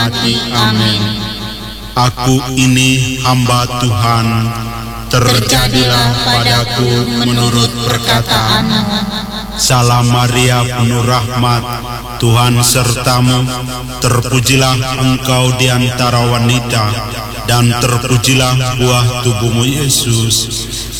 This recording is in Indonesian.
Amin. Aku ini hamba Tuhan, terjadilah padaku menurut perkataan-Mu. Salam Maria, penuh rahmat, Tuhan sertamu. Terpujilah engkau di antara wanita, dan terpujilah buah tubuhmu Yesus.